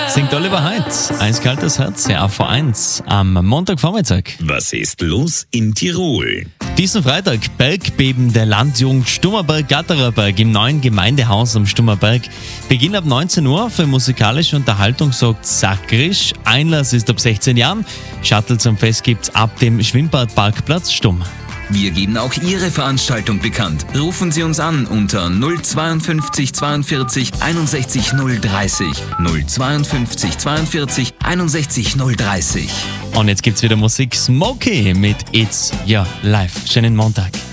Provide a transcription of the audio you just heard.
Singt Oliver Heitz, Eiskaltes Herz, AV1 am Montagvormittag. Was ist los in Tirol? Diesen Freitag Bergbeben der Landjugend Stummerberg-Gattererberg im neuen Gemeindehaus am Stummerberg. Beginn ab 19 Uhr für musikalische Unterhaltung sorgt Sakrisch. Einlass ist ab 16 Jahren. Shuttle zum Fest gibt's ab dem Schwimmbadparkplatz Stumm. Wir geben auch Ihre Veranstaltung bekannt. Rufen Sie uns an unter 052 42 61 030. 052 42 61 030. Und jetzt gibt's wieder Musik. Smokey mit It's Your Life. Schönen Montag.